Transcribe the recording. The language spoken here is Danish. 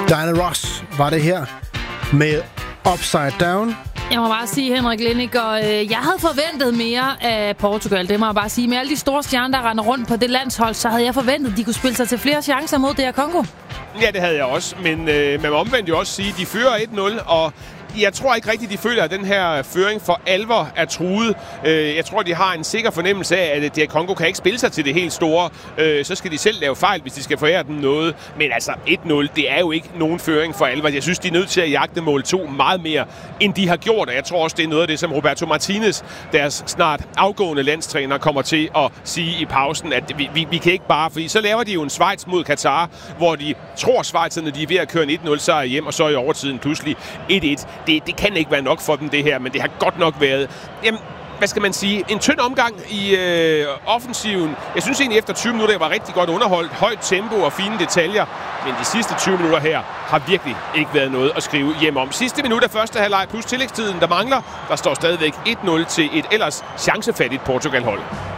Diana Ross var det her med Upside Down. Jeg må bare sige, Henrik Linnik, og jeg havde forventet mere af Portugal. Det må jeg bare sige. Med alle de store stjerner, der render rundt på det landshold, så havde jeg forventet, at de kunne spille sig til flere chancer mod DR Congo. Ja, det havde jeg også. Men man må omvendt jo også sige, at de fører 1-0, og jeg tror ikke rigtigt, de føler, at den her føring for alvor er truet. Jeg tror, de har en sikker fornemmelse af, at DR Congo kan ikke spille sig til det helt store. Så skal de selv lave fejl, hvis de skal forære dem noget. Men altså, 1-0, det er jo ikke nogen føring for alvor. Jeg synes, de er nødt til at jagte mål 2 meget mere, end de har gjort. Og jeg tror også, det er noget af det, som Roberto Martinez, deres snart afgående landstræner, kommer til at sige i pausen, at vi kan ikke bare... Fordi så laver de jo en Schweiz mod Katar, hvor de tror, Schweizerne de er ved at køre en 1-0 sejr hjem, og så i overtiden pludselig 1-1. Det kan ikke være nok for dem, det her, men det har godt nok været... Jamen, hvad skal man sige? En tynd omgang i offensiven. Jeg synes egentlig, efter 20 minutter, jeg var rigtig godt underholdt. Højt tempo og fine detaljer. Men de sidste 20 minutter her har virkelig ikke været noget at skrive hjem om. Sidste minut af første halvleg plus tillægstiden, der mangler. Der står stadigvæk 1-0 til et ellers chancefattigt Portugal-hold.